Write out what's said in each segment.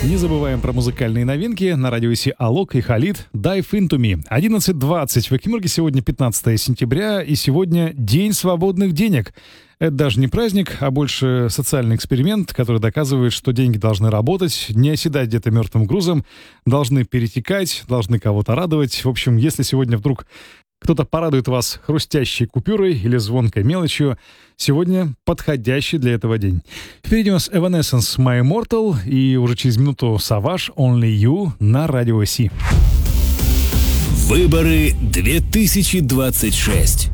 Не забываем про музыкальные новинки. На радио Си Алок и Халид «Dive Into Me». 11:20 в Экимурге. Сегодня 15 сентября, и сегодня День свободных денег. Это даже не праздник, а больше социальный эксперимент, который доказывает, что деньги должны работать, не оседать где-то мертвым грузом, должны перетекать, должны кого-то радовать. В общем, если сегодня вдруг кто-то порадует вас хрустящей купюрой или звонкой мелочью, сегодня подходящий для этого день. Впереди у нас Evanescence My Immortal и уже через минуту Savage Only You на радио Си. Выборы 2026.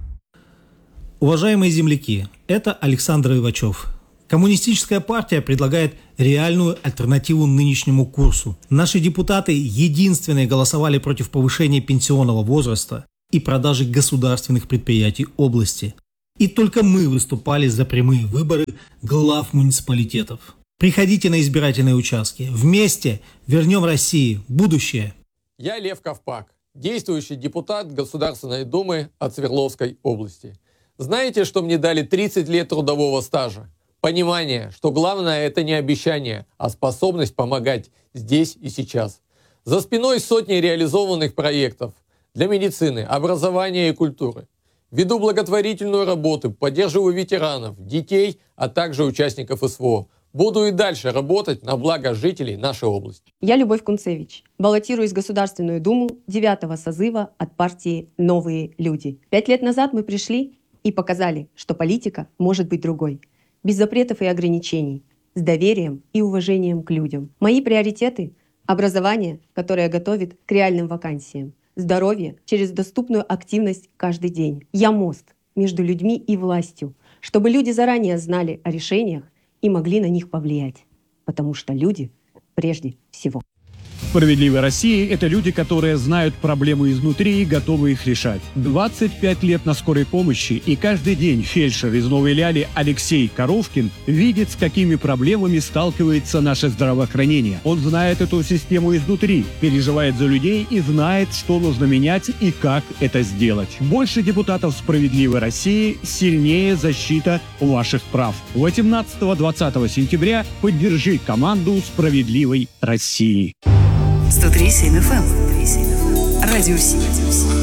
Уважаемые земляки, это Александр Ивачев. Коммунистическая партия предлагает реальную альтернативу нынешнему курсу. Наши депутаты единственные голосовали против повышения пенсионного возраста и продажи государственных предприятий области. И только мы выступали за прямые выборы глав муниципалитетов. Приходите на избирательные участки. Вместе вернем России будущее. Я Лев Ковпак, действующий депутат Государственной Думы от Свердловской области. Знаете, что мне дали 30 лет трудового стажа? Понимание, что главное это не обещание, а способность помогать здесь и сейчас. За спиной сотни реализованных проектов для медицины, образования и культуры. Веду благотворительную работу, поддерживаю ветеранов, детей, а также участников СВО. Буду и дальше работать на благо жителей нашей области. Я Любовь Кунцевич. Баллотируюсь в Государственную Думу 9-го созыва от партии «Новые люди». 5 лет назад мы пришли и показали, что политика может быть другой. Без запретов и ограничений, с доверием и уважением к людям. Мои приоритеты – образование, которое готовит к реальным вакансиям, здоровье через доступную активность каждый день. Я мост между людьми и властью, чтобы люди заранее знали о решениях и могли на них повлиять, потому что люди прежде всего. «Справедливая Россия» — это люди, которые знают проблемы изнутри и готовы их решать. 25 лет на скорой помощи, и каждый день фельдшер из Новой Ляли Алексей Коровкин видит, с какими проблемами сталкивается наше здравоохранение. Он знает эту систему изнутри, переживает за людей и знает, что нужно менять и как это сделать. Больше депутатов «Справедливой России», сильнее защита ваших прав. 18-20 сентября поддержи команду «Справедливой России». 103.7 FM. Радио Си.